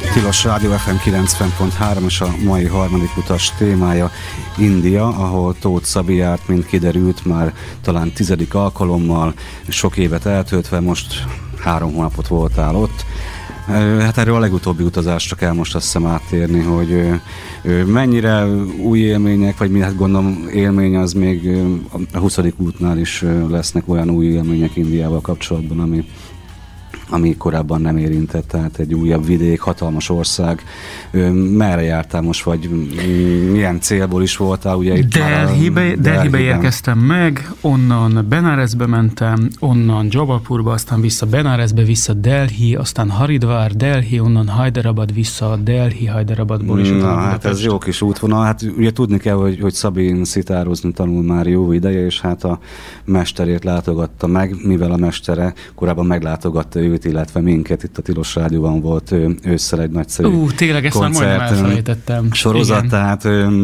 Tilos Rádió FM 90.3 és a mai harmadik utas témája India, ahol Tóth Szabi járt, mint kiderült, már talán 10. alkalommal, sok évet eltöltve, most 3 hónapot voltál ott. Hát erről a legutóbbi utazásra kell most azt hiszem áttérni, hogy mennyire új élmények, vagy mi, hát gondolom élmény az még a 20. útnál is lesznek olyan új élmények Indiával kapcsolatban, ami korábban nem érintett, tehát egy újabb vidék, hatalmas ország. Merre jártál most, vagy milyen célból is voltál? Ugye itt Delhibe érkeztem meg, onnan Benaresbe mentem, onnan Jabalpurba, aztán vissza Benaresbe, vissza Delhi, aztán Haridwar, Delhi, onnan Hyderabad, vissza Delhi, Hyderabadból is. Na, hát ez jó kis útvonal. Hát ugye tudni kell, hogy Szabin szitározni tanul már jó ideje, és hát a mesterét látogatta meg, mivel a mestere korábban meglátogatta őt, illetve minket. Itt a Tilos Rádióban volt ősszel egy nagyszerű tényleg ezt már majdnem elfelejtettem. Sorozat, igen. Tehát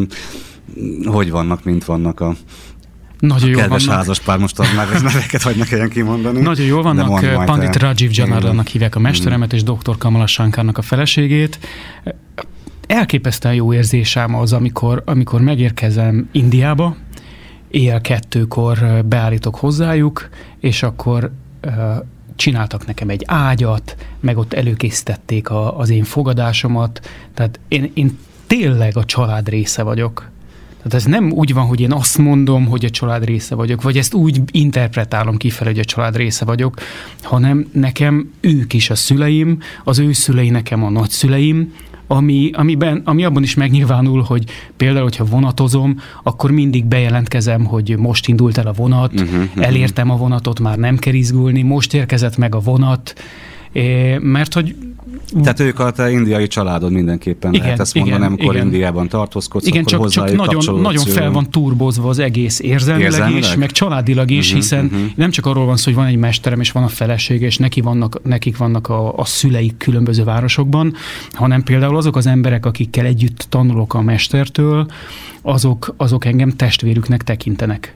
hogy vannak, mint vannak a nagyon jó kedves vannak. házaspár, most a neveket hogy ne kelljen kimondani. Nagyon jó vannak, Pandit Rajiv Janardannak hívják a mesteremet, és Dr. Kamala Shankarnak a feleségét. Elképesztően jó érzésem az, amikor megérkezem Indiába, éjjel 2-kor beállítok hozzájuk, és akkor csináltak nekem egy ágyat, meg ott előkészítették az én fogadásomat, tehát én tényleg a család része vagyok. Tehát ez nem úgy van, hogy én azt mondom, hogy a család része vagyok, vagy ezt úgy interpretálom kifelé, hogy a család része vagyok, hanem nekem ők is a szüleim, az ő szülei nekem a nagyszüleim, ami abban is megnyilvánul, hogy például, hogyha vonatozom, akkor mindig bejelentkezem, hogy most indult el a vonat, elértem a vonatot, már nem kell izgulni, most érkezett meg a vonat, mert hogy... Tehát ők a te indiai családod mindenképpen, igen, lehet ezt mondani, amikor igen. Indiában tartózkodsz, igen, akkor csak nagyon fel van turbozva az egész érzelmileg is, meg családilag is, hiszen nem csak arról van szó, hogy van egy mesterem, és van a felesége, és nekik vannak a szüleik különböző városokban, hanem például azok az emberek, akikkel együtt tanulok a mestertől, azok engem testvérüknek tekintenek.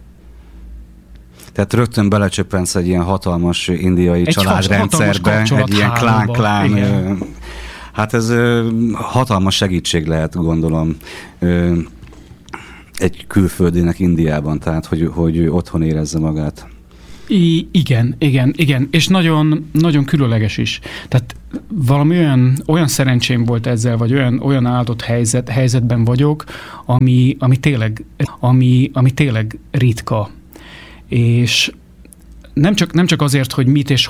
Tehát rögtön belecsöppensz egy ilyen hatalmas indiai családrendszerbe, egy ilyen klán. Hát ez hatalmas segítség lehet, gondolom, egy külföldinek Indiában, tehát hogy otthon érezze magát. Igen, és nagyon, nagyon különleges is. Tehát valami olyan szerencsém volt ezzel, vagy olyan áldott helyzetben vagyok, ami tényleg ritka. És nem csak azért, hogy mit és